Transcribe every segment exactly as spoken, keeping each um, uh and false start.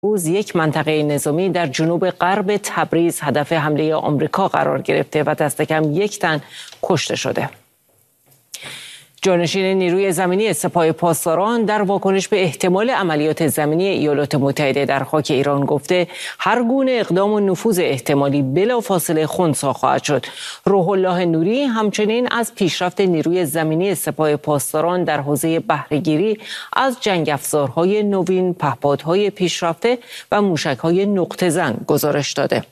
روز یک منطقه نظامی در جنوب غرب تبریز هدف حمله آمریکا قرار گرفته و دست کم یک تن کشته شده. جانشین نیروی زمینی سپاه پاسداران در واکنش به احتمال عملیات زمینی ایالات متحده در خاک ایران گفته هر گونه اقدام و نفوذ احتمالی بلافاصله خنثی خواهد شد. روح الله نوری همچنین از پیشرفت نیروی زمینی سپاه پاسداران در حوزه بهره‌گیری از جنگ افزارهای نوین، پهپادهای پیشرفته و موشک‌های نقطه زن گزارش داده.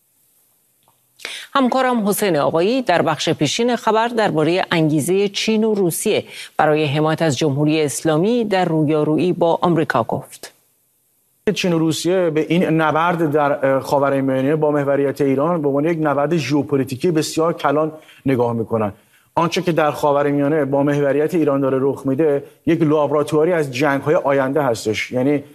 همکارم حسین آقایی در بخش پیشین خبر درباره انگیزه چین و روسیه برای حمایت از جمهوری اسلامی در رویارویی با آمریکا گفت. چین و روسیه به این نبرد در خاورمیانه با محوریت ایران به عنوان یک نبرد ژئوپلیتیکی بسیار کلان نگاه میکنن. آنچه که در خاورمیانه با محوریت ایران داره رخ میده یک لابراتواری از جنگ‌های آینده هستش، یعنی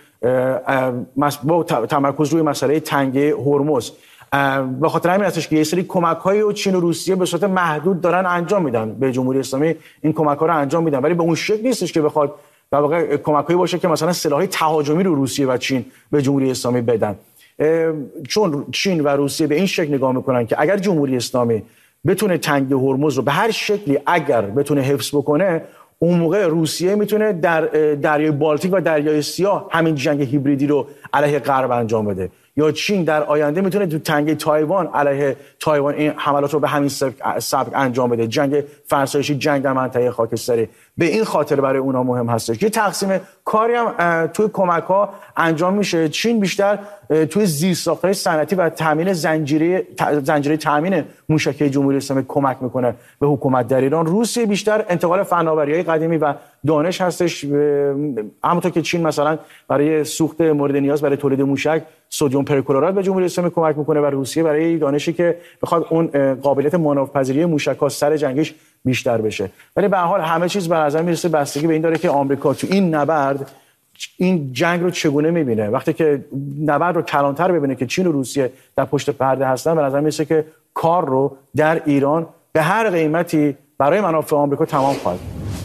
با تمرکز روی مسئله تنگه هرمز. به خاطر همین هستش که یه سری کمک‌های و چین و روسیه به صورت محدود دارن انجام میدن به جمهوری اسلامی، این کمک‌ها رو انجام میدن، ولی به اون شکل نیستش که بخواد در واقع کمک‌هایی باشه که مثلا سلاح‌های تهاجمی رو روسیه و چین به جمهوری اسلامی بدن. چون چین و روسیه به این شکل نگاه میکنن که اگر جمهوری اسلامی بتونه تنگه هرمز رو به هر شکلی اگر بتونه حفظ بکنه، اون موقع روسیه میتونه در دریای بالتیک و دریای سیاه همین جنگ هیبریدی رو علیه غرب انجام بده، یا چین در آینده میتونه تو تنگه تایوان علیه تایوان این حملات رو به همین سبک انجام بده، جنگ فرسایشی، جنگ در منطقه خاکستری. به این خاطر برای اونا مهم هستش که تقسیم کاری هم توی کمک‌ها انجام میشه. چین بیشتر توی زیرساخت‌های صنعتی و تامین زنجیره زنجیره تامین موشکی جمهوری اسلامی کمک میکنه به حکومت در ایران. روسیه بیشتر انتقال فناوری‌های قدیمی و دانش هستش، همونطور که چین مثلا برای سوخت مورد نیاز برای تولید موشک سدیم پرکلرات به جمهوری اسلامی کمک میکنه و روسیه برای دانشی که بخواد اون قابلیت مانورپذیری موشک‌ها سر جنگش بیشتر بشه. ولی به هر حال همه چیز به نظر میرسه بستگی به این داره که آمریکا تو این نبرد این جنگ رو چگونه میبینه. وقتی که نبرد رو کلانتر ببینه که چین و روسیه در پشت پرده هستن، به نظر میرسه که کار رو در ایران به هر قیمتی برای منافع آمریکا تمام خواهد.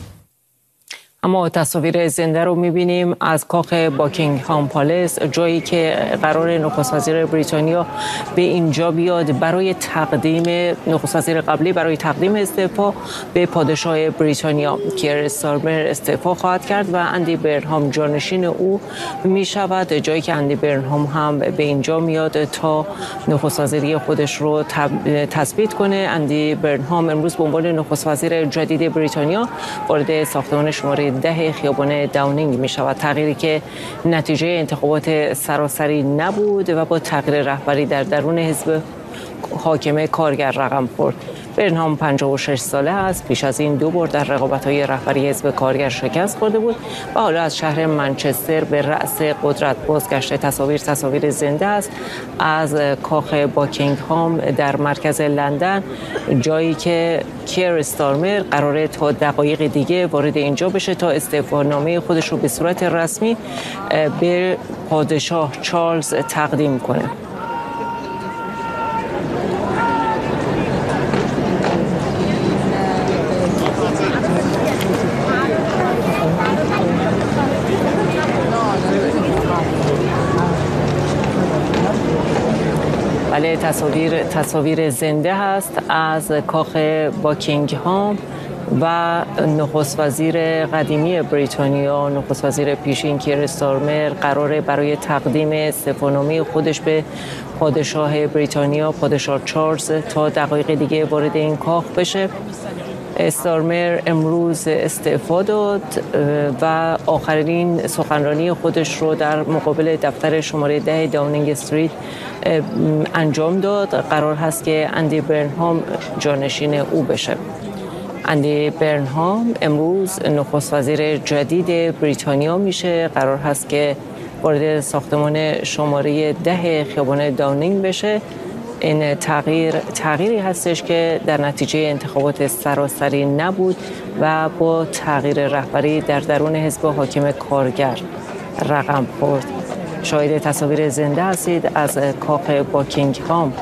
اما تصاویر زنده رو می‌بینیم از کاخ باکینگهام پالیس، جایی که قرار نخست وزیر بریتانیا به اینجا بیاد برای تقدیم نخست وزیر قبلی برای تقدیم استعفا به پادشاه بریتانیا. کیر استارمر استعفا خواهد کرد و اندی برنهام جانشین او می‌شود، جایی که اندی برنهام هم به اینجا میاد تا نخست وزیری خودش رو تثبیت کنه. اندی برنهام امروز به عنوان نخست وزیر جدید بریتانیا وارد ساختمان شماره ده خیابان داونینگ می شود، تغییری که نتیجه انتخابات سراسری نبود و با تغییر رهبری در درون حزب حاکم کارگر رقم خورد. برنهام پنجاه و شش ساله است، پیش از این دو بار در رقابت‌های رهبری حزب کارگر شکست خورده بود و حالا از شهر منچستر به رأس قدرت بازگشته. تصاویر تصاویر زنده است از کاخ باکینگهام در مرکز لندن، جایی که کیر استارمر قراره تا دقایق دیگه وارد اینجا بشه تا استعفانامه خودش رو به صورت رسمی به پادشاه چارلز تقدیم کنه. بله، تصاویر تصاویر زنده هست از کاخ باکینگهام و نخست وزیر قدیمی بریتانیا، نخست وزیر پیشین کیر استارمر قراره برای تقدیم استعفانامه خودش به پادشاه بریتانیا، پادشاه چارلز، تا دقایق دیگه وارد این کاخ بشه. استارمر امروز استعفا داد و آخرین سخنرانی خودش رو در مقابل دفتر شماره ده داونینگ استریت انجام داد. قرار هست که اندی برنهام جانشین او بشه. اندی برنهام امروز نخست وزیر جدید بریتانیا میشه. قرار هست که وارد ساختمان شماره ده خیابان داونینگ بشه. این تغییر تغییری هستش که در نتیجه انتخابات سراسری نبود و با تغییر رهبری در درون حزب حاکم کارگر رقم خورد. شاهد تصاویر زنده هستید از کاخ باکینگهام.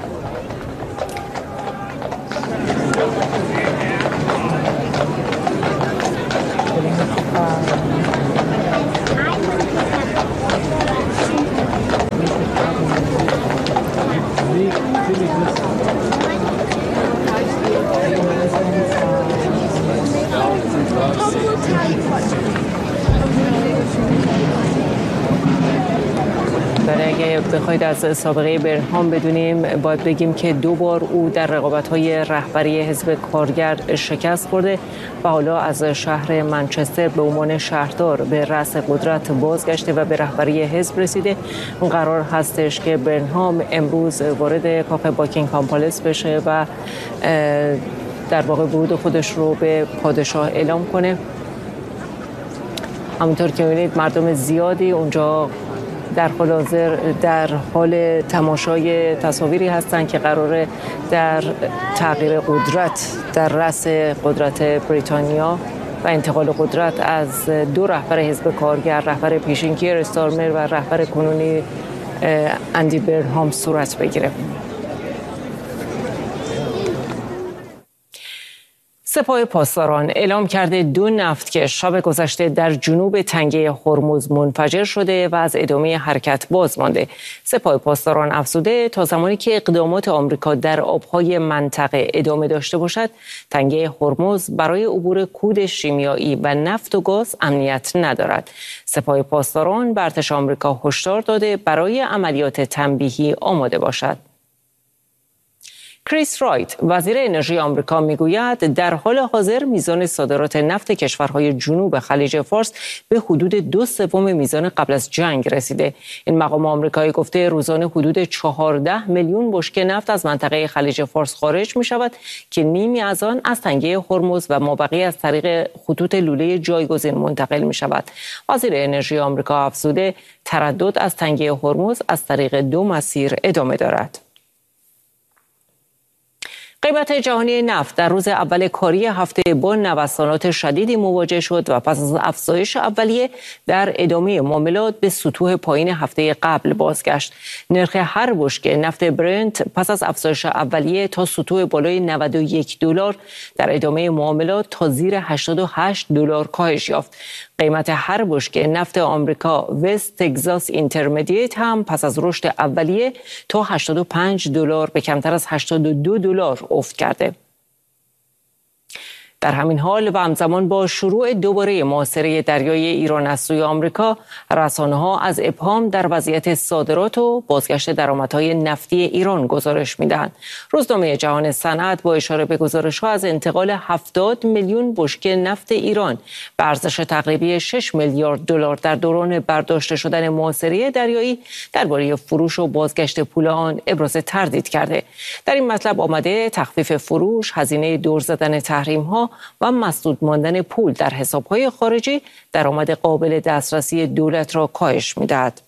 بله، اگه بخواید از سابقه برنهام بدونیم باید بگیم که دو بار او در رقابت‌های رهبری حزب کارگر شکست خورده و حالا از شهر منچستر به عنوان شهردار به رأس قدرت بازگشته و به رهبری حزب رسیده. قرار هستش که برنهام امروز وارد کاخ باکینگهام پالیس بشه و در واقع ورود خودش رو به پادشاه اعلام کنه. همونطور که می‌بینید مردم زیادی اونجا در حال حاضر در حال تماشای تصاویری هستند که قراره در تغییر قدرت در رأس قدرت بریتانیا و انتقال قدرت از دو رهبر حزب کارگر، رهبر پیشین کیر استارمر و رهبر کنونی اندی برنهام صورت بگیره. سپاه پاسداران اعلام کرده دو نفتکش شب گذشته در جنوب تنگه هرمز منفجر شده و از ادامه حرکت باز مانده. سپاه پاسداران افزوده تا زمانی که اقدامات آمریکا در آبهای منطقه ادامه داشته باشد، تنگه هرمز برای عبور کود شیمیایی و نفت و گاز امنیت ندارد. سپاه پاسداران به ارتش آمریکا هشدار داده برای عملیات تنبیهی آماده باشد. کریس رایت وزیر انرژی آمریکا میگوید در حال حاضر میزان صادرات نفت کشورهای جنوب خلیج فارس به حدود دو سوم میزان قبل از جنگ رسیده. این مقام آمریکایی گفته روزانه حدود چهارده میلیون بشکه نفت از منطقه خلیج فارس خارج می شود که نیمی از آن از تنگه هرمز و مابقی از طریق خطوط لوله جایگزین منتقل می شود. وزیر انرژی آمریکا افزوده تردد از تنگه هرمز از طریق دو مسیر ادامه دارد. قیمت جهانی نفت در روز اول کاری هفته با نوسانات شدیدی مواجه شد و پس از افزایش اولیه در ادامه معاملات به سطوح پایین هفته قبل بازگشت. نرخ هر بشکه نفت برنت پس از افزایش اولیه تا سطوح بالای نود و یک دلار در ادامه معاملات تا زیر هشتاد و هشت دلار کاهش یافت. قیمت هر بشکه نفت آمریکا وست تگزاس اینترمدییت هم پس از رشد اولیه تا هشتاد و پنج دلار به کمتر از هشتاد و دو دلار افت کرده. در همین حال و همزمان با شروع دوباره محاصره دریایی ایران از سوی آمریکا، رسانه‌ها از ابهام در وضعیت صادرات و بازگشت درآمدهای نفتی ایران گزارش می‌دهند. روزنامه جهان صنعت با اشاره به گزارش‌ها از انتقال هفتاد میلیون بشکه نفت ایران به ارزش تقریبی شش میلیارد دلار در دوران برداشته شدن محاصره دریایی درباره فروش و بازگشت پول آن ابراز تردید کرده. در این مطلب آمده تخفیف فروش، هزینه دور زدن تحریم‌ها و مسدود ماندن پول در حساب‌های خارجی درآمد قابل دسترسی دولت را کاهش می‌دهد.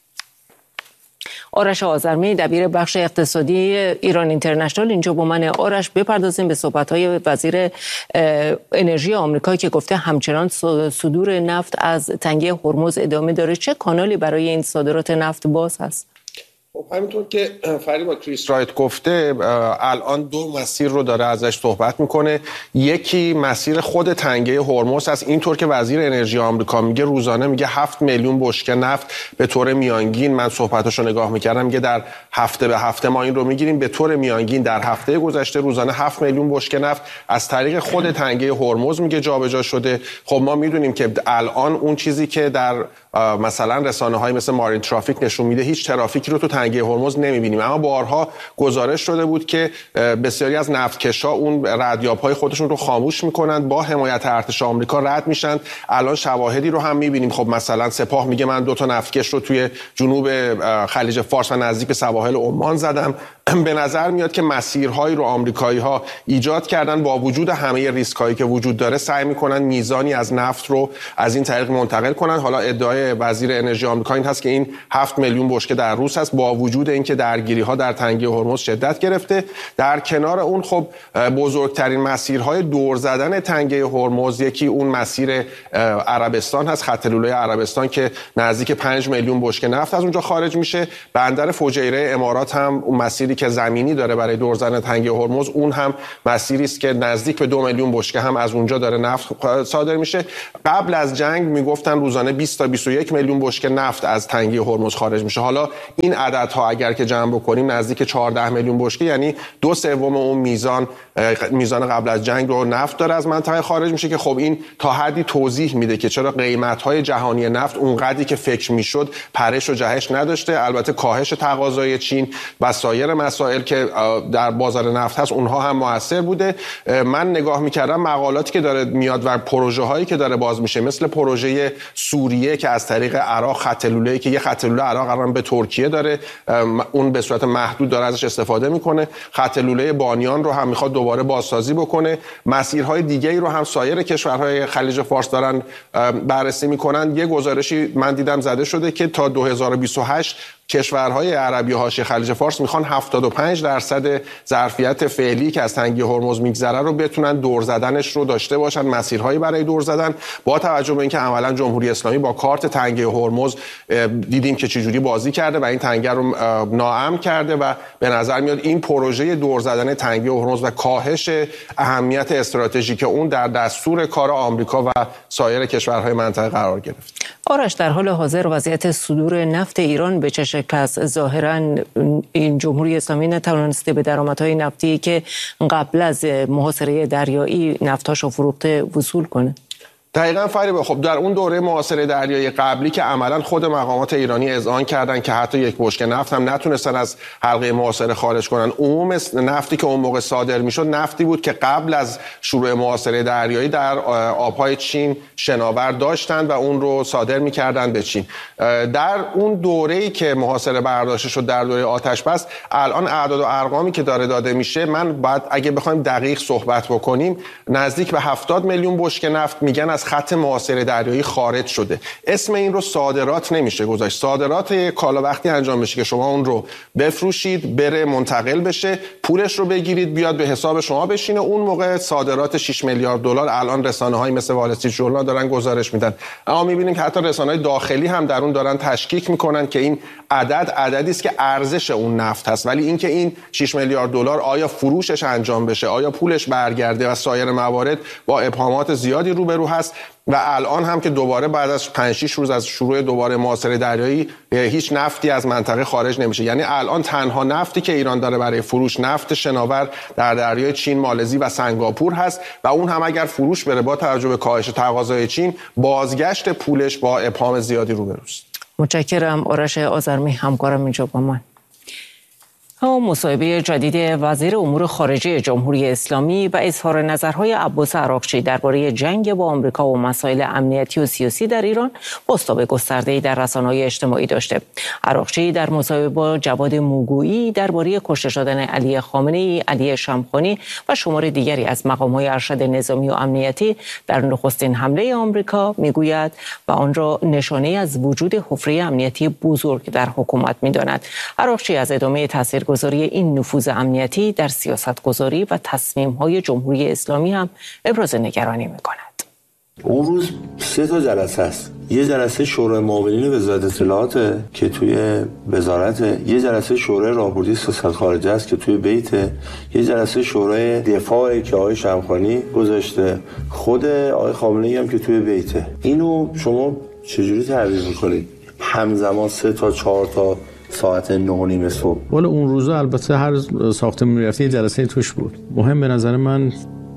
آرش آذرمی دبیر بخش اقتصادی ایران اینترنشنال اینجا با من. آرش، بپردازیم به صحبت‌های وزیر انرژی آمریکا که گفته همچنان صدور نفت از تنگه هرمز ادامه داره. چه کانالی برای این صادرات نفت باز هست؟ خب همینطور که فریبا کریس رایت گفته الان دو مسیر رو داره ازش صحبت میکنه. یکی مسیر خود تنگه هرمز است. اینطور که وزیر انرژی آمریکا میگه روزانه میگه هفت میلیون بشکه نفت به طور میانگین، من صحبتاشو نگاه میکردم، میگه در هفته به هفته ما این رو میگیریم، به طور میانگین در هفته گذشته روزانه هفت میلیون بشکه نفت از طریق خود تنگه هرمز میگه جابجا شده. خب ما میدونیم که الان اون چیزی که در مثلا رسانه‌های مثل مارین ترافیک نشون میده هیچ ترافیکی رو تو تنگه هرمز نمیبینیم، اما بارها گزارش شده بود که بسیاری از نفتکشا اون ردیاب‌های خودشون رو خاموش میکنن، با حمایت ارتش آمریکا رد میشن. الان شواهدی رو هم میبینیم. خب مثلا سپاه میگه من دو تا نفتکش رو توی جنوب خلیج فارس و نزدیک به سواحل عمان زدم. به نظر میاد که مسیرهایی رو آمریکایی‌ها ایجاد کردن، با وجود همه ریسکایی که وجود داره سعی میکنن میزانی از نفت رو از این طریق منتقل کنن. حالا ادعای وزیر انرژی آمریکا این هست که این هفت میلیون بشکه در روز هست، با وجود اینکه درگیری‌ها در تنگه هرمز شدت گرفته. در کنار اون خب بزرگترین مسیرهای دور زدن تنگه هرمز، یکی اون مسیر عربستان هست، خط لوله عربستان که نزدیک پنج میلیون بشکه نفت از اونجا خارج میشه. بندر فجیره امارات هم اون مسیری که زمینی داره برای دور زدن تنگه هرمز، اون هم مسیری است که نزدیک به دو میلیون بشکه هم از اونجا داره نفت صادر میشه. قبل از جنگ میگفتن روزانه بیست تا بیست و و یک میلیون بشکه نفت از تنگه هرمز خارج میشه. حالا این عددها اگر که جمع بکنیم نزدیک چهارده میلیون بشکه، یعنی دو سوم اون میزان میزان قبل از جنگ رو نفت داره از منطقه خارج میشه، که خب این تا حدی توضیح میده که چرا قیمت‌های جهانی نفت اونقدری که فکر میشد پرش و جهش نداشته. البته کاهش تقاضای چین و سایر مسائل که در بازار نفت هست اونها هم موثر بوده. من نگاه میکردم مقالاتی که داره میاد و پروژه هایی که داره باز میشه، مثل پروژه سوریه که از طریق عراق خط لوله‌ای که یه خط لوله عراق قرار به ترکیه داره، اون به صورت محدود داره ازش استفاده میکنه. خط لوله بانیان رو هم میخواد دوباره بازسازی بکنه. مسیرهای دیگه‌ای رو هم سایر کشورهای خلیج فارس دارن بررسی میکنن. یه گزارشی من دیدم زده شده که تا دو هزار و بیست و هشت کشورهای عربی حاشیه خلیج فارس میخوان هفتاد و پنج درصد ظرفیت فعلی که از تنگه هرمز میگذره رو بتونن دور زدنش رو داشته باشن، مسیرهایی برای دور زدن، با توجه به اینکه عملا جمهوری اسلامی با کارت تنگه هرمز دیدیم که چجوری بازی کرده و این تنگه رو ناامن کرده و به نظر میاد این پروژه دور زدن تنگه هرمز و کاهش اهمیت استراتژیک اون در دستور کار آمریکا و سایر کشورهای منطقه قرار گرفت. آرش، در حال حاضر وضعیت صدور نفت ایران به چه شکل است؟ ظاهراً این جمهوری اسلامی نتوانسته به درآمدهای نفتی که قبل از محاصره دریایی نفتاشو فروخته وصول کنه. دقیقاً فریبا، خب در اون دوره محاصره دریایی قبلی که عملاً خود مقامات ایرانی اذعان کردن که حتی یک بشکه نفت هم نتونستن از حلقه محاصره خارج کنن. عموم نفتی که اون موقع صادر میشد نفتی بود که قبل از شروع محاصره دریایی در آبهای چین شناور داشتند و اون رو صادر میکردن به چین. در اون دوره‌ای که محاصره برداشته شد در دوره آتش بس، الان اعداد و ارقامی که داره داده میشه، من بعد اگه بخوایم دقیق صحبت بکنیم نزدیک به هفتاد میلیون بشکه نفت میگن از خط محاصره دریایی خارج شده. اسم این رو صادرات نمیشه گذاشت. صادرات کالا وقتی انجام بشه که شما اون رو بفروشید، بره منتقل بشه، پولش رو بگیرید بیاد به حساب شما بشینه، اون موقع صادرات شش میلیارد دلار الان رسانه‌های مثل وال استریت ژورنال دارن گزارش میدن. اما میبینیم که حتی رسانه‌های داخلی هم در اون دارن تشکیک میکنن که این عدد عددی است که ارزش اون نفت هست، ولی اینکه این شش میلیارد دلار آیا فروشش انجام بشه، آیا پولش برگرده و سایر موارد با ابهامات زیادی روبرو هست. و الان هم که دوباره بعد از پنج شش روز از شروع دوباره محاصره دریایی هیچ نفتی از منطقه خارج نمیشه. یعنی الان تنها نفتی که ایران داره برای فروش نفت شناور در دریای چین، مالزی و سنگاپور هست و اون هم اگر فروش بره با توجه به کاهش تقاضای چین، بازگشت پولش با ابهام زیادی روبروست. متشکرم آرش آذرمی، همکارم اینجا با من. مصاحبه جدید وزیر امور خارجه جمهوری اسلامی و اظهار نظرهای عباس عراقچی درباره جنگ با آمریکا و مسائل امنیتی و سیاسی در ایران بازتاب گسترده‌ای در رسانه‌های اجتماعی داشته. عراقچی در مصاحبه با جواد موگویی درباره کشته شدن علی خامنه‌ای، علی شمخانی و شمار دیگری از مقام‌های ارشد نظامی و امنیتی در نخستین حمله آمریکا میگوید و آن را نشانه از وجود حفره امنیتی بزرگ در حکومت می‌داند. عراقچی از ادامه تاثیر گذاری این نفوذ امنیتی در سیاستگذاری و تصمیم‌های جمهوری اسلامی هم ابراز نگرانی می‌کند. اون روز سه تا جلسه است. یه جلسه شورای معاونین وزارت اطلاعات که توی وزارت، یه جلسه شورای راهبردی سیاست خارجه است که توی بیت، یه جلسه شورای دفاع که آقای شمخانی گذاشته، خود آقای خامنه‌ای هم که توی بیته. اینو شما چجوری تعبیر می‌کنید؟ همزمان سه تا چهار تا ساعت نه و نیم صبح. والا اون روزا البته هر ساختمون میرفتی یه جلسه توش بود. مهم به نظر من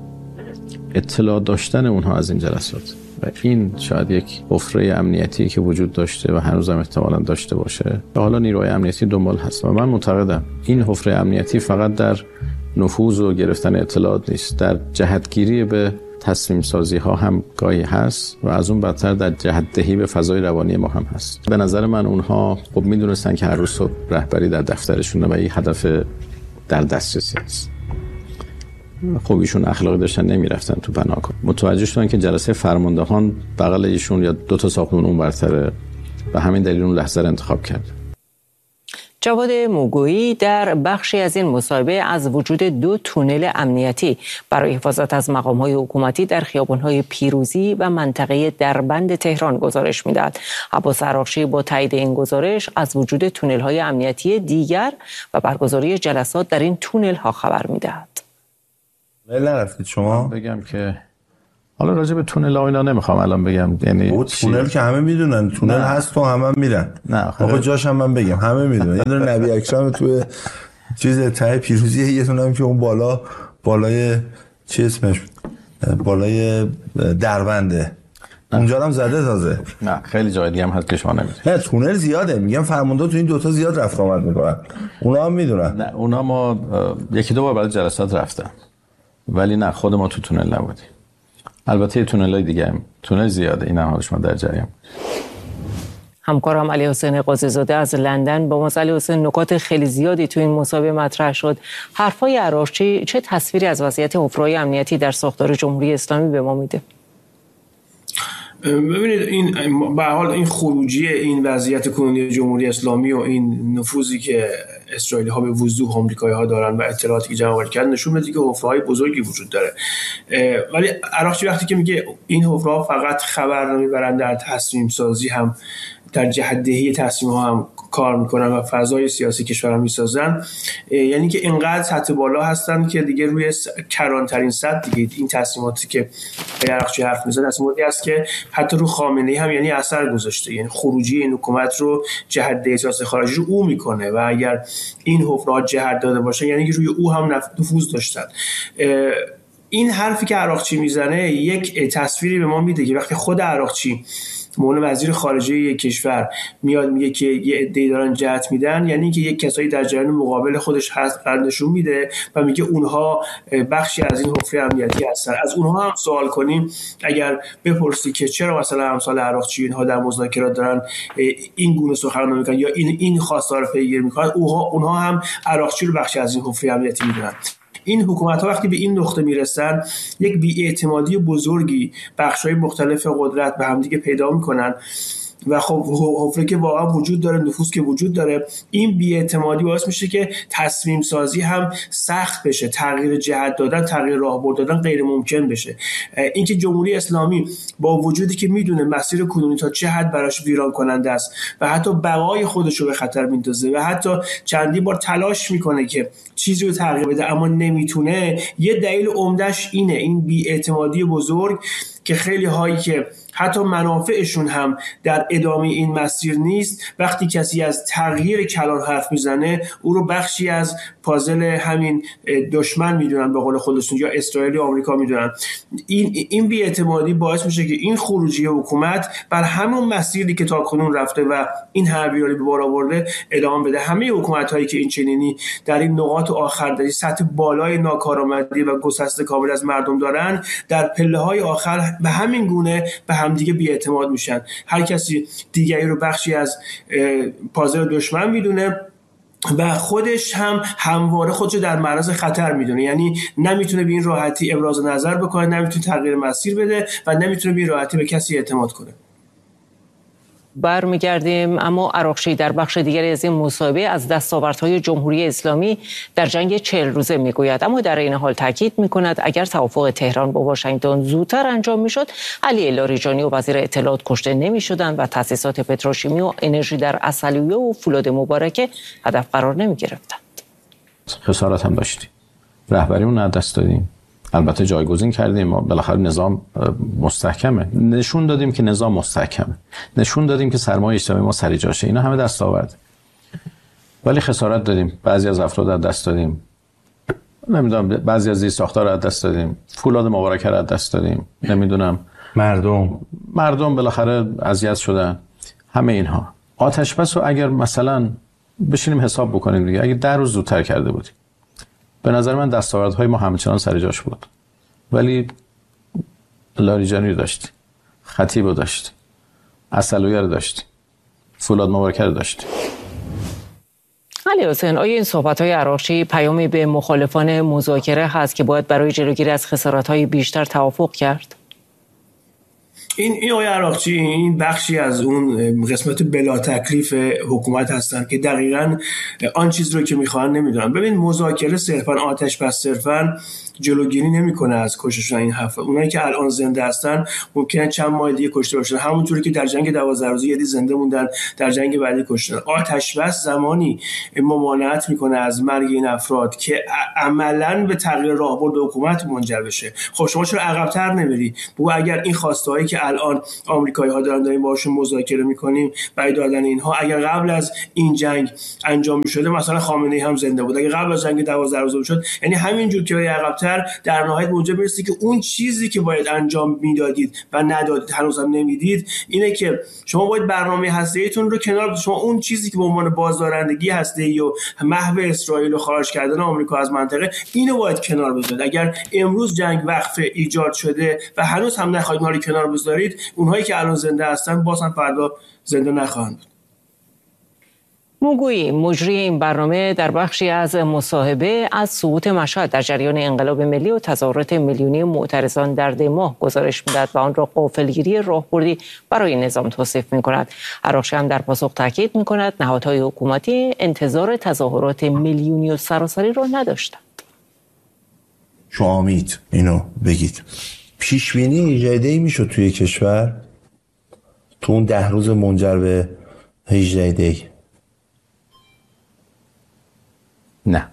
اطلاع داشتن اونها از این جلسات و این شاید یک حفره امنیتی که وجود داشته و هنوزم احتمالاً داشته باشه و حالا نیروهای امنیتی دنبال هست و من معتقدم این حفره امنیتی فقط در نفوذ و گرفتن اطلاعات نیست، در جهتگیری به تصمیم سازی ها هم گاهی هست و از اون بدتر در جهت دهی به فضای روانی ما هم هست. به نظر من اونها خب میدونستن که هر روز صبح رهبری در دفترشونه و این هدف در دسترسی است. خب ایشون اخلاقی داشتن، نمیرفتن تو پناهگاه. متوجه شدن که جلسه فرماندهان بغل ایشون یا دو تا ساختمون اون برتره و همین دلیل اون لحظه رو انتخاب کرد. جواد موگویی در بخشی از این مصاحبه از وجود دو تونل امنیتی برای حفاظت از مقام‌های حکومتی در خیابان‌های پیروزی و منطقه دربند تهران گزارش می‌دهد. عباس عراقچی با تایید این گزارش از وجود تونل‌های امنیتی دیگر و برگزاری جلسات در این تونل‌ها خبر می‌دهد. نه نرفتید شما؟ بگم که حالا راجع به تونل ها اینا نمیخوام الان بگم، یعنی او تونل که همه میدونن تونل نه. هست تو همه هم میرن. نه خب جاش هم من بگم همه میدونن. یه دونه نبی اکرم تو چیز ته پیروزی، یه دونه هم که اون بالا بالای چی اسمش بالای دربنده اونجا هم زده تازه. نه خیلی جای دیگه هم هست که شما نمیدونید. نه تونل زیاده، میگم فرمانده تو این دوتا زیاد رفت آمد میکنن، اونا هم میدونن. نه اونا ما یکی دو بار برای جلسات رفتم ولی نه خود ما تو تونل نبودیم. البته تونل‌های دیگه هم تونل زیاده، این هم حالش ما در جریان. همکارم علی حسین قاضی‌زاده از لندن با ما. علی حسین، نکات خیلی زیادی تو این مسابقه مطرح شد. حرفای عراقچی چه تصویری از وضعیت حفره‌های امنیتی در ساختار جمهوری اسلامی به ما میده؟ ببینید این به هر حال این خروجی این وضعیت کنونی جمهوری اسلامی و این نفوذی که اسرائیلی ها به وضوح آمریکایی ها دارن و اطلاعاتی که جمع آوری کردن نشون میده که حفره‌های بزرگی وجود داره. ولی عراقچی وقتی که میگه این حفره‌ها فقط خبر نمیبرن، در تصمیم سازی هم در جهت‌دهی تصمیم ها هم کار میکنن و فضای سیاسی کشور هم میسازن، یعنی که اینقدر سطح بالا هستن که دیگه روی کرانترین سطح دیگه این تصمیماتی که عراقچی حرف میزنه تصمیماتی است که حتی رو خامنه‌ای هم یعنی اثر گذاشته، یعنی خروجی این حکومت رو جهت‌دهی سیاست خارجی رو او میکنه و اگر این حفره‌ها جهت داده باشه یعنی که روی او هم نفوذ داشتن. این حرفی که عراقچی میزنه یک تصویری به ما میده که وقتی خود عراقچی معاون وزیر خارجه یک کشور میاد میگه که یه عده‌ای دارن جهت میدن، یعنی که یک کسایی در جریان مقابل خودش هست قرار نشون میده و میگه اونها بخشی از این حفره امنیتی هستن. از اونها هم سوال کنیم، اگر بپرسی که چرا مثلا امثال عراقچی اینها در مذاکرات دارن این گونه سخنرانی میکنن یا این این خواستار رو پیگیری میکنن، اونها اونها هم عراقچی رو بخشی از این حفره امنیتی میدونن. این حکومت‌ها وقتی به این نقطه میرسن یک بی‌اعتمادی بزرگی بخش‌های مختلف قدرت به همدیگه پیدا میکنن و خب حفره که واقعا وجود داره، نفوذ که وجود داره، این بی‌اعتمادی باعث میشه که تصمیم سازی هم سخت بشه، تغییر جهت دادن، تغییر راهبرد دادن غیر ممکن بشه. اینکه جمهوری اسلامی با وجودی که میدونه مسیر کنونی تا چه حد براش ویران کننده است و حتی بقای خودش رو به خطر میندازه و حتی چندی بار تلاش میکنه که چیزی رو تغییر بده اما نمیتونه، یه دلیل عمده‌اش اینه، این بی‌اعتمادی بزرگ که خیلی هایی که حتی منافعشون هم در ادامه این مسیر نیست، وقتی کسی از تغییر کلان حرف میزنه او رو بخشی از پازل همین دشمن میدونن، به قول خودشون، یا اسرائیل و آمریکا میدونن. این این بی‌اعتمادی باعث میشه که این خروجی حکومت بر همون مسیری که تاکنون رفته و این حربیاری به بار آورده ادامه بده. همه حکومت‌هایی که این چنینی در این نقاط آخر در سطح بالای ناکارآمدی و گسسته کامل از مردم دارن، در پله‌های آخر به همین گونه به هم دیگه بی‌اعتماد میشن. هر کسی دیگری رو بخشی از پازل دشمن میدونه و خودش هم همواره خودشو در معرض خطر میدونه، یعنی نمیتونه به این راحتی ابراز نظر بکنه، نمیتونه تغییر مسیر بده و نمیتونه به این راحتی به کسی اعتماد کنه. برمیگردیم، اما عراقچی در بخش دیگری از این مصاحبه از دستاوردهای جمهوری اسلامی در جنگ چهل روزه میگوید، اما در این حال تاکید میکند اگر توافق تهران با واشنگتن زودتر انجام میشد، علی لاریجانی و وزیر اطلاعات کشته نمیشدند و تأسیسات پتروشیمی و انرژی در عسلویه و فولاد مبارکه هدف قرار نمیگرفتند. خسارت هم داشتیم، رهبریمون از دست دادیم، البته جایگزین کردیم، ما بالاخره نظام مستحکمه، نشون دادیم که نظام مستحکمه، نشون دادیم که سرمایه اجتماعی ما سری جاشه، اینا همه دستاورد. ولی خسارت دادیم، بعضی از افراد از دست دادیم، نمیدونم بعضی از زیر ساختار از دست دادیم، فولاد مبارکه از دست دادیم، نمیدونم مردم مردم بالاخره اذیت شدن، همه اینها. آتش بس رو اگر مثلا بشینیم حساب بکنیم دیگه، اگه ده روز زودتر کرده بودیم، به نظر من دستاوردهای ما همچنان سر جاش بود. ولی لاریجانی رو داشتی، خطیب رو داشتی، عسلویه رو داشتی، فولاد مبارکه رو داشتی. علی حسین، آیا این صحبت‌های عراقچی پیامی به مخالفان مذاکره هست که باید برای جلوگیری از خسارت‌های بیشتر توافق کرد؟ این این آقای عراقچی این بخشی از اون قسمت بلا تکلیف حکومت هستن که دقیقاً آن چیز رو که میخوان نمیدونن. ببین مذاکره صرفاً آتش بس صرفاً جلوگیری نمیکنه از کشتن این هفت. اونایی که الان زنده هستن ممکنه چند ماه دیگه کشته بشن، همونطوری که در جنگ دوازده روزه یه دی زنده موندن، در جنگ بعدی کشتن. آتش بس زمانی ممانعت میکنه از مرگ این افراد که عملاً به تغییر راهبرد حکومت منجر بشه. خب شما چرا عقب‌تر نمیری؟ بگو اگر این خواسته‌هایی که الان آمریکایی‌ها دارن داریم باهاشون مذاکره میکنیم برای دادن اینها، اگر قبل از این جنگ انجام میشده، مثلا خامنه‌ای هم زنده بود، اگر قبل از جنگ دوازده روزه شد، یعنی همینجور که عقب‌تر در نهایت موجب میرسه که اون چیزی که باید انجام میدادید و ندادید، هنوز هم نمیدید، اینه که شما باید برنامه هسته‌ایتون رو کنار بذارید. شما اون چیزی که به عنوان بازدارندگی هسته‌ای و محو اسرائیل و خارج کردن آمریکا از منطقه، اینو باید کنار بذارید. اگر امروز جنگ وقفه ایجاد شده و هنوز هم نخواهید اونها رو کنار بذارید، اونهایی که الان زنده هستن باز هم فردا زنده نخواهند بود. موگویی مجری این برنامه در بخشی از مصاحبه از سقوط مشهد در جریان انقلاب ملی و تظاهرات میلیونی معترضان در دی‌ماه گزارش می‌دهد و آن را غافلگیری راهبردی برای نظام توصیف می‌کند. عراقچی هم در پاسخ تاکید می‌کند نهادهای حکومتی انتظار تظاهرات میلیونی و سراسری را نداشتند. شما امید اینو بگید پیش بینی ایجادی میشد توی کشور تو اون ده روز منجر به هجده دی؟ نه.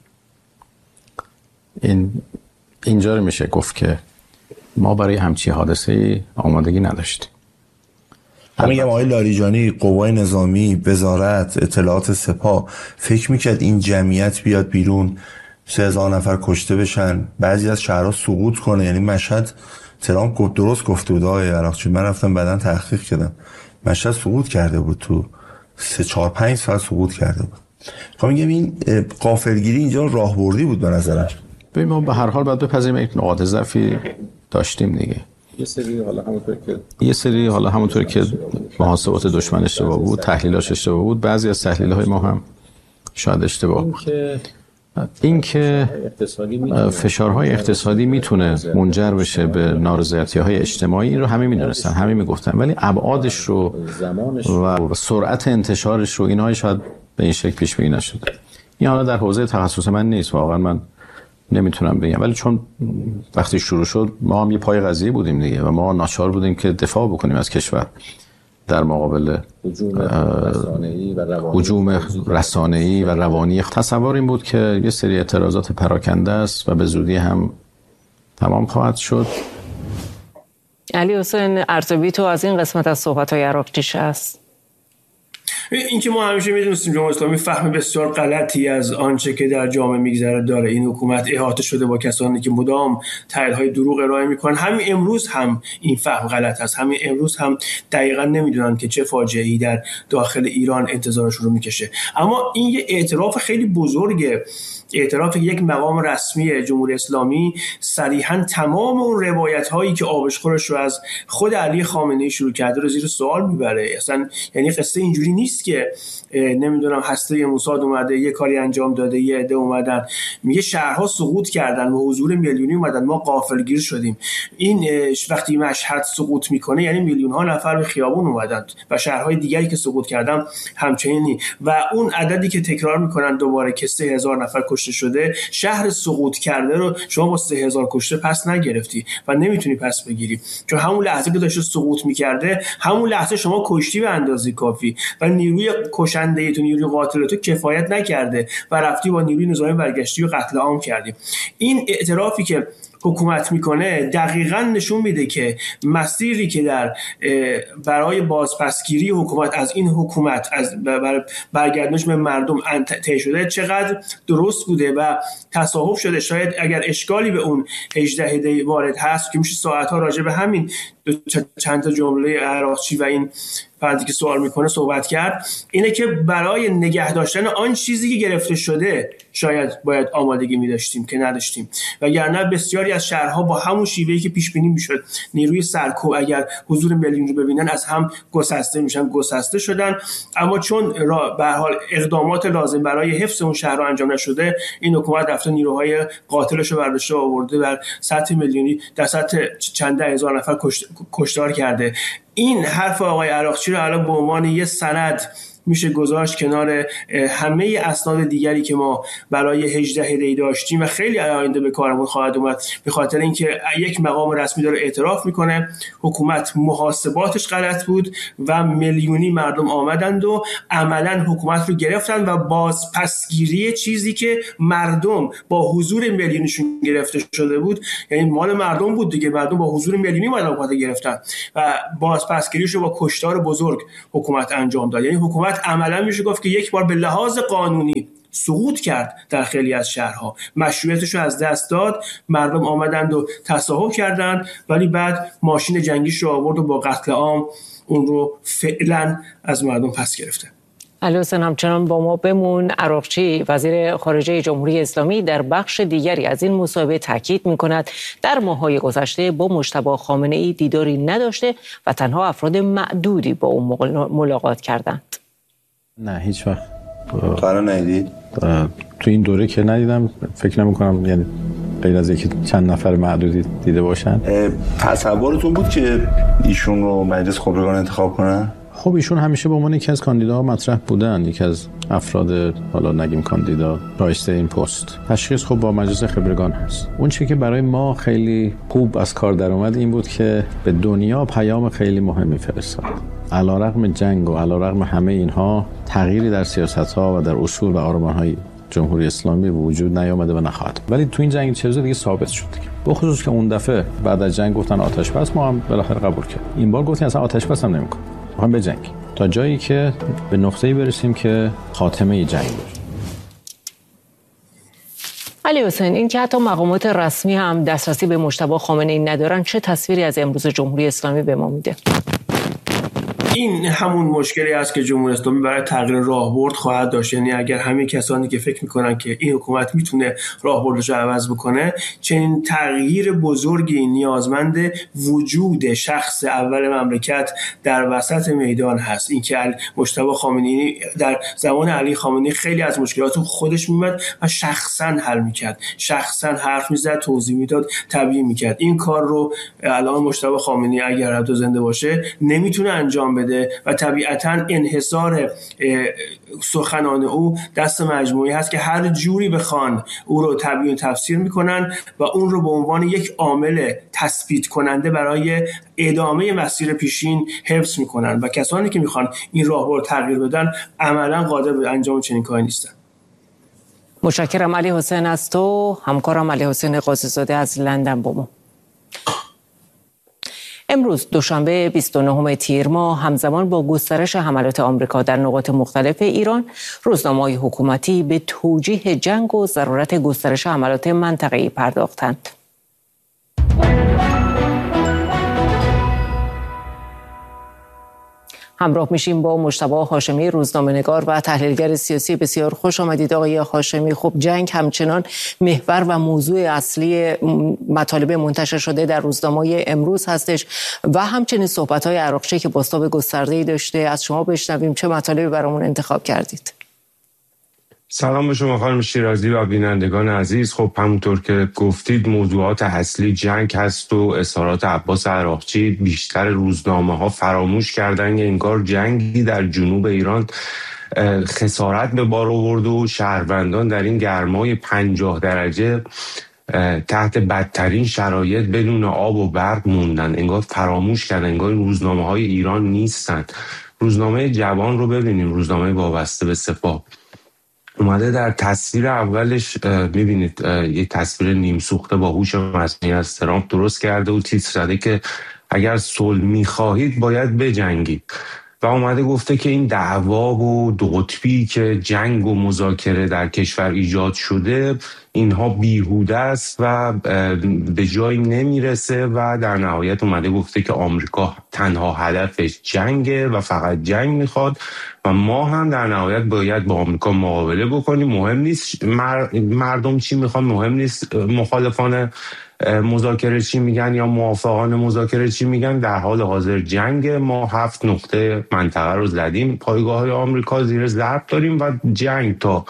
این اینجا میشه گفت که ما برای همچی حادثه آمادگی نداشتیم. من میگم آقای لاریجانی، قوای نظامی، وزارت اطلاعات، سپاه فکر میکرد این جمعیت بیاد بیرون، سه هزار نفر کشته بشن، بعضی از شهرها سقوط کنه؟ یعنی مشهد، ترامپ گفت، درست گفته بود آقای عراقچی، من رفتم بعدن تحقیق کردم، مشهد سقوط کرده بود، تو سه چهار پنج ساعت سقوط کرده بود. خب میگم این غافلگیری اینجا راهبردی بود به نظرم. ببین ما به هر حال باید بپذیریم یک نقاط ضعفی داشتیم دیگه. یه سری حالا همونطور که یه سری حالا همونطور که محاسبات دشمن اشتباه بود، تحلیلاش اشتباه بود، بعضی از تحلیل‌های ما هم شاید اشتباه بود. این که فشارهای اقتصادی میتونه منجر بشه به نارضایتی‌های اجتماعی، این رو همه میدونستن، همه میگفتن، ولی ابعادش رو و سرعت انتشارش رو اینها شاید به این شکل پیش بینی نشده. این حالا در حوزه تخصص من نیست، واقعا من نمیتونم بگم، ولی چون وقتی شروع شد ما هم یه پای قضیه بودیم دیگه و ما ناچار بودیم که دفاع بکنیم از کشور در مقابل هجوم رسانه‌ای و روانی. تصور این بود که یه سری اعتراضات پراکنده است و به زودی هم تمام خواهد شد. علی حسین ارزبی، تو از این قسمت از صحبت‌های عراقچی است؟ این که ما همیشه میدونستیم جمهوری اسلامی فهم بسیار غلطی از آنچه که در جامعه میگذره داره. این حکومت احاطه شده با کسانی که مدام تحلیل‌های دروغ ارائه میکنن. همین امروز هم این فهم غلط است. همین امروز هم دقیقاً نمیدونن که چه فاجعه‌ای در داخل ایران انتظارشون رو میکشه. اما این یه اعتراف خیلی بزرگه، اعتراف یک مقام رسمی جمهوری اسلامی صریحاً تمام اون روایت‌هایی که آبشخورش رو از خود علی خامنه‌ای شروع کرده رو زیر سوال میبره. اصلا یعنی قصه اینجوری نیست که نمیدونم هسته موساد اومده یه کاری انجام داده، یه عده اومدن میگه شهرها سقوط کردن و حضور میلیونی اومدن، ما غافلگیر شدیم. این وقتی مشهد سقوط میکنه یعنی میلیون ها نفر به خیابون اومدن و شهرهای دیگری که سقوط کردن همچنینی. و اون عددی که تکرار میکنن دوباره که سه هزار نفر کشته شده، شهر سقوط کرده رو شما با سه هزار کشته پس نگرفتی و نمیتونی پس بگیری، چون همون لحظه که داشته سقوط میکرده همون لحظه شما کشتی به اندازه کافی و نیروی کشنده تو، نیروی قاتل تو کفایت نکرده و رفتی با نیروی نظامی برگشتی و قتل عام کردی. این اعترافی که حکومت میکنه دقیقاً نشون میده که مسیری که در برای بازپسگیری حکومت از این حکومت از برگردونش به مردم طی شده چقدر درست بوده و تصاحب شده. شاید اگر اشکالی به اون هجده دی وارد هست که میشه ساعت‌ها راجع به همین چند تا جمله عراقچی و این فردی که سوال میکنه صحبت کرد، اینه که برای نگه داشتن آن چیزی که گرفته شده شاید باید آمادگی می‌داشتیم که نداشتیم، وگرنه بسیاری از شهرها با همون شیوهی که پیش بینی میشد نیروی سرکوب اگر حضور میلیون رو ببینن از هم گسسته میشن گسسته شدن. اما چون به هر حال اقدامات لازم برای حفظ اون شهرها انجام نشده، این حکومت رفته نیروهای قاتلش رو برداشته آورده بر سطح میلیونی در سطح چند ده هزار نفر کشتار کرده. این حرف آقای عراقچی رو الان به عنوان یه سند میشه گذاشت کنار همه اسناد دیگری که ما برای هجده دی داشتیم و خیلی آینده به کارمون خواهد اومد، به خاطر اینکه یک مقام رسمی داره اعتراف میکنه حکومت محاسباتش غلط بود و میلیونی مردم آمدند و عملا حکومت رو گرفتن و بازپسگیری چیزی که مردم با حضور میلیونیشون گرفته شده بود، یعنی مال مردم بود دیگه، مردم با حضور میلیونی حکومت گرفتن و بازپسگیریشو با کشتار بزرگ حکومت انجام داد. یعنی حکومت عملا میشه گفت که یک بار به لحاظ قانونی سقوط کرد در خیلی از شهرها، مشروعیتش رو از دست داد، مردم آمدند و تصاحب کردند، ولی بعد ماشین جنگیش رو آورد و با قتل عام اون رو فعلا از مردم پس گرفته. علی حسین همچنان با ما بمون. عراقچی وزیر خارجه جمهوری اسلامی در بخش دیگری از این مصاحبه تاکید می‌کند در ماه‌های گذشته با مجتبی خامنه‌ای دیداری نداشته و تنها افراد معدودی با او ملاقات کردند. نه هیچ وقت قرار ندید؟ تو این دوره که ندیدم، فکر نمی‌کنم، یعنی غیر از اینکه چند نفر معدودی دیده باشن. تصورتون بود که ایشون رو مجلس خبرگان انتخاب کنن؟ خب ایشون همیشه به عنوان یکی از کاندیداها مطرح بودن، یکی از افراد حالا نگیم کاندیدا رایسته این پست. تشخیص خب با مجلس خبرگان هست. اون چیزی که برای ما خیلی خوب از کار در اومد این بود که به دنیا پیام خیلی مهمی فرستاد. علیرغم جنگ و علیرغم همه اینها تغییری در سیاست‌ها و در اصول و آرمان‌های جمهوری اسلامی به وجود نیامده و نخواهد. ولی تو این جنگ چه چیزی دیگه ثابت شد دیگه. به خصوص که اون دفعه بعد از جنگ گفتن آتش بس، ما هم بالاخره قبول کردیم. این بار گفتن اصلا آتش بس هم نمی‌کنیم. ما هم به جنگ تا جایی که به نقطه‌ای برسیم که خاتمه جنگ بشه. علی حسین، این که حتی مقامات رسمی هم دسترسی به مجتبی خامنه‌ای ندارن، چه تصویری از امروز جمهوری اسلامی به ما میده؟ این همون مشکلی است که جمهوری اسلامی برای تغییر راهبرد خواهد داشت. یعنی اگر همه کسانی که فکر میکنن که این حکومت میتونه راهبردش رو عوض بکنه، چنین تغییر بزرگی نیازمند وجود شخص اول مملکت در وسط میدان هست. اینکه مجتبی خامنه‌ای در زمان علی خامنه‌ای خیلی از مشکلات خودش میومد و شخصا حل میکرد، شخصا حرف میزد، توضیح میداد، تبیین میکرد. این کار رو الان مجتبی خامنه‌ای اگر حتی زنده باشه نمیتونه انجام بده و طبیعتاً انحصار سخنان او دست مجموعی هست که هر جوری بخوان او رو تبیین تفسیر میکنن و اون رو به عنوان یک عامل تثبیت کننده برای ادامه مسیر پیشین حفظ میکنن و کسانی که میخوان این راهبرد تغییر بدن عملاً قادر به انجام چنین کاری نیستن. متشکرم علی حسین از تو. همکارم علی حسین قاضی‌زاده از لندن با ما. امروز دوشنبه بیست و نهم تیر ماه همزمان با گسترش حملات آمریکا در نقاط مختلف ایران، روزنامه‌های حکومتی به توجیه جنگ و ضرورت گسترش حملات منطقه‌ای پرداختند. همراه میشیم با مجتبی هاشمی، روزنامه‌نگار و تحلیلگر سیاسی. بسیار خوش آمدید آقای هاشمی. خب جنگ همچنان محور و موضوع اصلی مطالب منتشر شده در روزنامه‌های امروز هستش و همچنین صحبت‌های عراقچی که بازتاب گسترده‌ای داشته. از شما بشنویم چه مطالبی برامون انتخاب کردید؟ سلام به شما خانم شیرازی و بینندگان عزیز. خب همونطور که گفتید موضوعات اصلی جنگ هست و اظهارات عباس عراقچی بیشتر روزنامه ها فراموش کردن که انگار جنگی در جنوب ایران خسارت به بار آورد و شهروندان در این گرمای پنجاه درجه تحت بدترین شرایط بدون آب و برق موندن. انگار فراموش کردن، انگار روزنامه های ایران نیستن. روزنامه جوان رو ببینیم، روزنامه وابسته به سپاه اومده در تصویر اولش میبینید یه تصویر نیم سوخته با هوش مصنوعی از ترامپ درست کرده و تیتر زده که اگر صلح میخواهید باید بجنگید و اومده گفته که این دعوا و دو قطبی که جنگ و مذاکره در کشور ایجاد شده اینها بیهوده است و به جایی نمیرسه و در نهایت اومده گفته که آمریکا تنها هدفش جنگه و فقط جنگ میخواد و ما هم در نهایت باید با آمریکا مقابله بکنیم. مهم نیست مردم چی میخوان، مهم نیست مخالفان مذاکره چی میگن یا موافقان مذاکره چی میگن. در حال حاضر جنگ، ما هفت نقطه منطقه رو زدیم، پایگاه های آمریکا زیر ضرب داریم و جنگ تا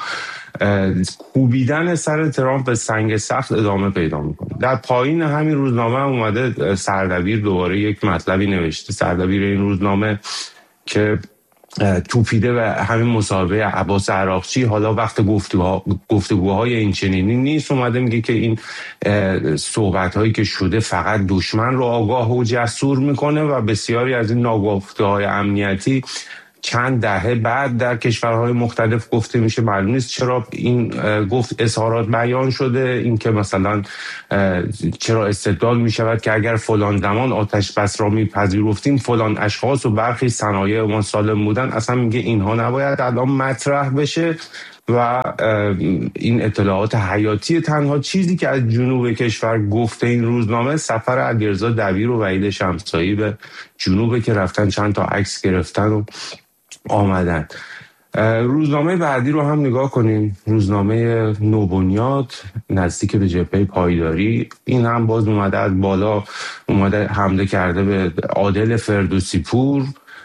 کوبیدن سر ترامپ به سنگ سخت ادامه پیدا میکنه. در پایین همین روزنامه اومده سردبیر دوباره یک مطلبی نوشته، سردبیر این روزنامه که توپیده و همین مصاحبه عباس عراقچی، حالا وقت گفتگوها گفتگوهای این چنینی نیست، اومده میگه که این صحبت‌هایی که شده فقط دشمن رو آگاه و جسور میکنه و بسیاری از این ناگفته‌های امنیتی چند دهه بعد در کشورهای مختلف گفته میشه. معلوم نیست چرا این گفت اظهارات بیان شده، این که مثلا چرا استدلال میشود که اگر فلان زمان آتش بس را میپذیرفتیم فلان اشخاص و برخی صنایع ما سالم بودن. اصلا میگه اینها نباید الان مطرح بشه و این اطلاعات حیاتی. تنها چیزی که از جنوب کشور گفته این روزنامه سفر علیرضا دبیر و وحید شمسایی به جنوب که رفتن چند تا عکس گرفتن و آمدن. روزنامه بعدی رو هم نگاه کنیم، روزنامه نوبنیاد نزدیک به جبهه پایداری. این هم باز اومده از بالا اومده حمله کرده به عادل فردوسی پور.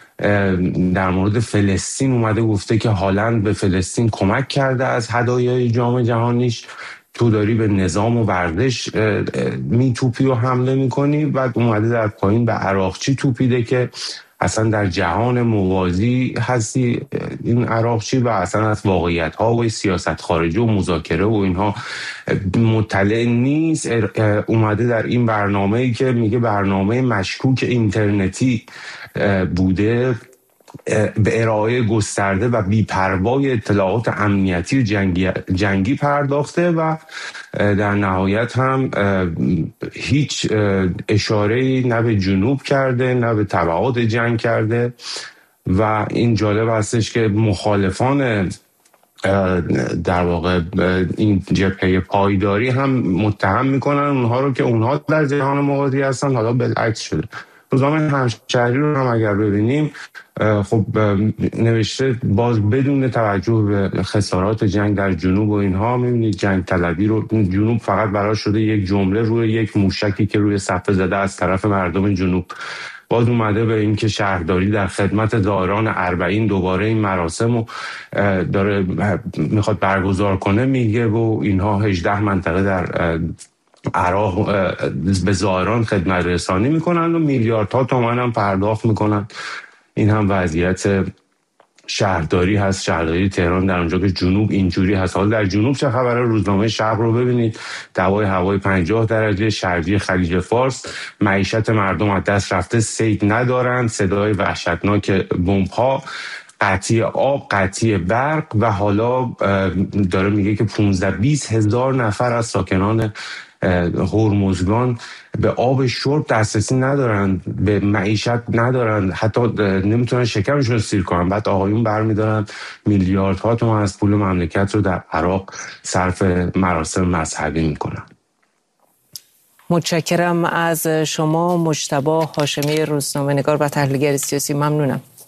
در مورد فلسطین اومده گفته که هالند به فلسطین کمک کرده از هدایای جام جهانیش، تو داری به نظام و ورزش می توپی و حمله میکنی. بعد اومده در پایین به عراقچی توپیده که اصلا در جهان موازی هستی این عراقچی و اصلا از واقعیت ها و سیاست خارجی و مذاکره و اینها مطلع نیست. اومده در این برنامه‌ای که میگه برنامه مشکوک اینترنتی بوده به ارائه گسترده و بی‌پروای اطلاعات امنیتی و جنگی, جنگی پرداخته و در نهایت هم هیچ اشاره‌ای نه به جنوب کرده نه به تبعات جنگ کرده. و این جالب هستش که مخالفان در واقع این جبهه پایداری هم متهم میکنن اونها رو که اونها در جهان موازی هستن، حالا بالعکس شده. روزنامه همشهری رو هم اگر ببینیم خب نوشته باز بدون توجه به خسارات جنگ در جنوب و اینها، میبینید جنگ طلبی رو جنوب فقط براش شده یک جمله روی یک موشکی که روی صفحه زده از طرف مردم جنوب. باز اومده به این که شهرداری در خدمت زائران اربعین دوباره این مراسم رو داره میخواد برگزار کنه میگه و اینها هجده منطقه در عراق به زائران خدمت رسانی میکنن و میلیاردها تومان هم پرداخت میکنن. این هم وضعیت شهرداری هست، شهرداری تهران در اونجا که جنوب اینجوری هست. حالا در جنوب چه خبره؟ روزنامه شب رو ببینید، دوای هوای پنجاه درجه، شرجی خلیج فارس، معیشت مردم از دست رفته، صید ندارن، صدای وحشتناک بمب‌ها، قطعی آب، قطعی برق و حالا داره میگه که پانزده بیست هزار نفر از ساکنان هرمزگان به آب شرب دسترسی ندارن، به معیشت ندارن، حتی نمیتونن شکمشون رو سیر کنن. بعد آقایون برمیدارن میلیاردها تومان از پول مملکت رو در عراق صرف مراسم مذهبی میکنن. متشکرم از شما مجتبی هاشمی، روزنامه‌نگار و تحلیلگر سیاسی. ممنونم.